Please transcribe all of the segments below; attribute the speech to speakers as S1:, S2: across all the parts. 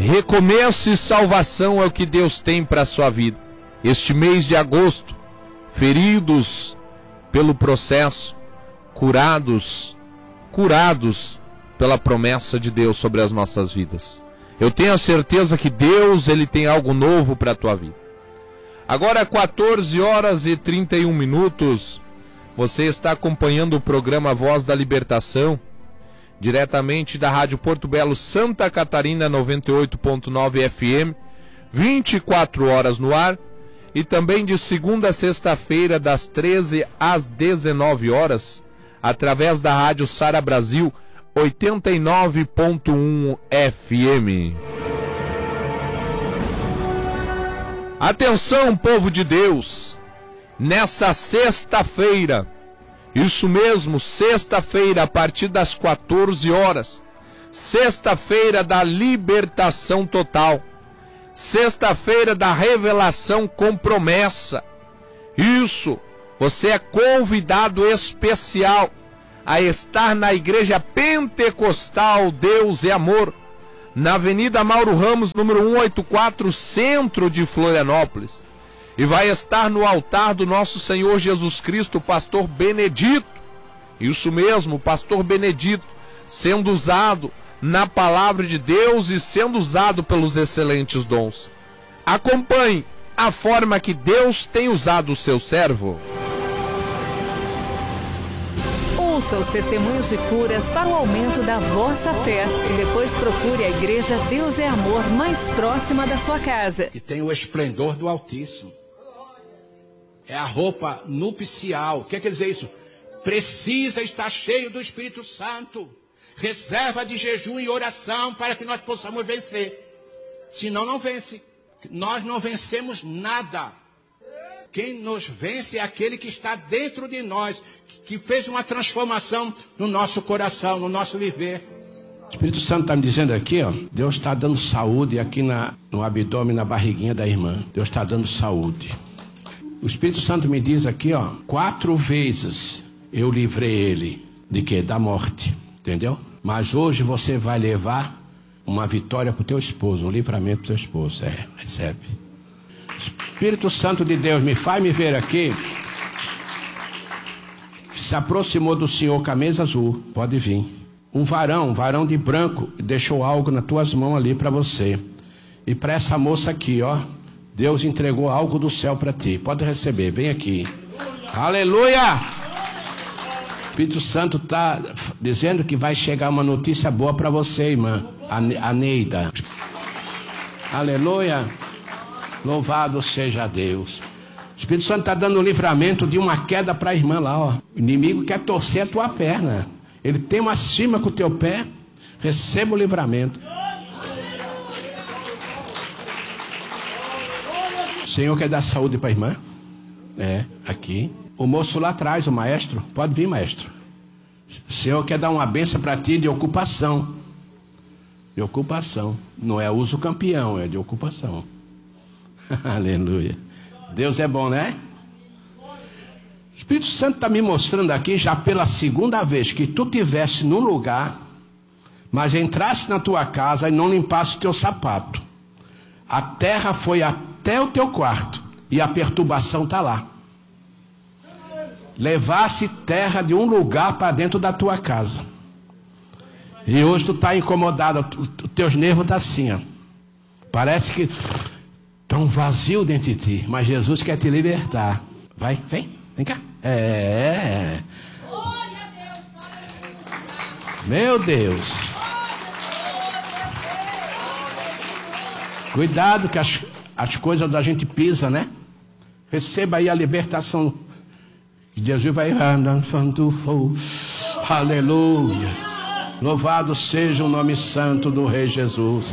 S1: Recomeço e salvação é o que Deus tem para a sua vida. Este mês de agosto, feridos pelo processo, curados pela promessa de Deus sobre as nossas vidas. Eu tenho a certeza que Deus, Ele tem algo novo para a tua vida. Agora, 14 horas e 31 minutos, você está acompanhando o programa Voz da Libertação, diretamente da Rádio Porto Belo, Santa Catarina, 98.9 FM, 24 horas no ar, e também de segunda a sexta-feira, das 13 às 19 horas, através da Rádio Sara Brasil, 89.1 FM. Atenção, povo de Deus, nessa sexta-feira, isso mesmo, sexta-feira, a partir das 14 horas, sexta-feira da libertação total, sexta-feira da revelação com promessa. Isso, você é convidado especial a estar na Igreja Pentecostal Deus é Amor, na Avenida Mauro Ramos, número 184, centro de Florianópolis. E vai estar no altar do nosso Senhor Jesus Cristo, o pastor Benedito. Isso mesmo, o pastor Benedito, sendo usado na palavra de Deus e sendo usado pelos excelentes dons. Acompanhe a forma que Deus tem usado o seu servo.
S2: Ouça os testemunhos de curas para o aumento da vossa fé e depois procure a Igreja Deus é Amor mais próxima da sua casa.
S3: Que tem o esplendor do Altíssimo. É a roupa nupcial. O que quer dizer isso? Precisa estar cheio do Espírito Santo. Reserva de jejum e oração para que nós possamos vencer. Senão não vence. Nós não vencemos nada. Quem nos vence é aquele que está dentro de nós, que fez uma transformação no nosso coração, no nosso viver. O Espírito Santo está me dizendo aqui, ó, Deus está dando saúde aqui no abdômen, na barriguinha da irmã. Deus está dando saúde. O Espírito Santo me diz aqui, ó, 4 vezes eu livrei ele de quê? Da morte, entendeu? Mas hoje você vai levar uma vitória para o teu esposo, um livramento para o teu esposo. Recebe. Espírito Santo de Deus, me faz me ver aqui. Se aproximou do Senhor com a mesa azul, pode vir. Um varão de branco, deixou algo nas tuas mãos ali para você. E para essa moça aqui, ó, Deus entregou algo do céu para ti. Pode receber, vem aqui. Aleluia! O Espírito Santo está dizendo que vai chegar uma notícia boa para você, irmã, a Neida. Aleluia! Louvado seja Deus. O Espírito Santo está dando livramento de uma queda para a irmã lá, ó. O inimigo quer torcer a tua perna. Ele tem uma cima com o teu pé. Receba o livramento. O Senhor quer dar saúde para a irmã? Aqui. O moço lá atrás, o maestro. Pode vir, maestro. O Senhor quer dar uma bênção para ti de ocupação. De ocupação. Não é uso campeão, é de ocupação. Aleluia. Deus é bom, né? O Espírito Santo está me mostrando aqui já pela segunda vez que tu estivesse num lugar, mas entrasse na tua casa e não limpasse o teu sapato. A terra foi até o teu quarto e a perturbação está lá. Levasse terra de um lugar para dentro da tua casa. E hoje tu está incomodado, os teus nervos estão assim, ó. Parece que tão vazio dentro de ti, mas Jesus quer te libertar. Vai, vem cá. Meu Deus. Cuidado que as coisas da gente pisa, né? Receba aí a libertação. Jesus vai andando. Aleluia. Louvado seja o nome santo do Rei Jesus.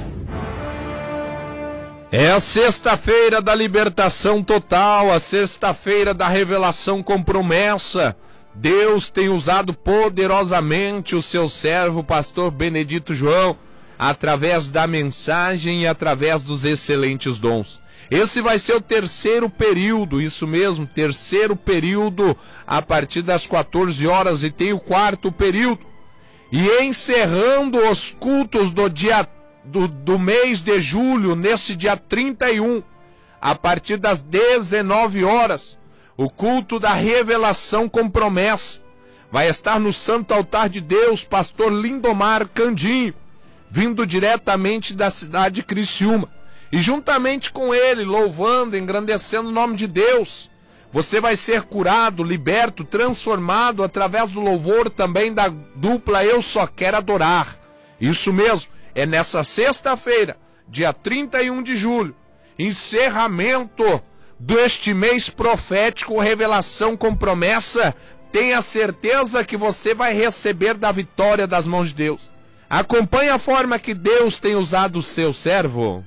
S1: É a sexta-feira da libertação total, a sexta-feira da revelação com promessa. Deus tem usado poderosamente o seu servo, pastor Benedito João, através da mensagem e através dos excelentes dons. Esse vai ser o terceiro período, isso mesmo, terceiro período a partir das 14 horas e tem o quarto período. E encerrando os cultos do dia do mês de julho, nesse dia 31, a partir das 19 horas, o culto da revelação com promessa. Vai estar no Santo Altar de Deus, pastor Lindomar Candinho, vindo diretamente da cidade de Criciúma. E juntamente com ele, louvando, engrandecendo o nome de Deus, você vai ser curado, liberto, transformado através do louvor também da dupla Eu Só Quero Adorar. Isso mesmo, é nessa sexta-feira, dia 31 de julho, encerramento deste mês profético, revelação com promessa. Tenha certeza que você vai receber da vitória das mãos de Deus. Acompanhe a forma que Deus tem usado o seu servo.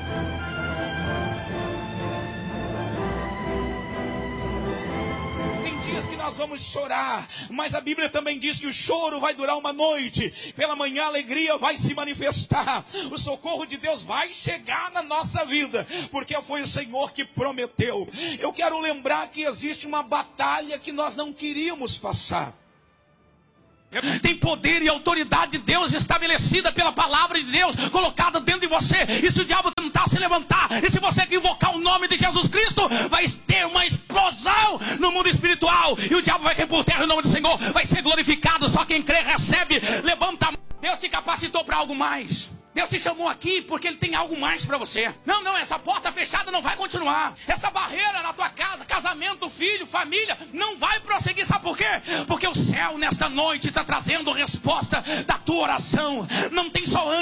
S4: Tem dias que nós vamos chorar, mas a Bíblia também diz que o choro vai durar uma noite. Pela manhã a alegria vai se manifestar. O socorro de Deus vai chegar na nossa vida, porque foi o Senhor que prometeu. Eu quero lembrar que existe uma batalha que nós não queríamos passar. Tem poder e autoridade de Deus estabelecida pela palavra de Deus, colocada dentro de você. E se o diabo tentar se levantar, e se você invocar o nome de Jesus Cristo, vai ter uma explosão no mundo espiritual. E o diabo vai cair por terra, o nome do Senhor vai ser glorificado. Só quem crê recebe, levanta a mão. Deus te capacitou para algo mais. Deus te chamou aqui porque Ele tem algo mais para você. Não, essa porta fechada não vai continuar. Essa barreira na tua casa, casamento, filho, família, não vai prosseguir. Sabe por quê? Porque o céu nesta noite está trazendo resposta da tua oração. Não tem só anjo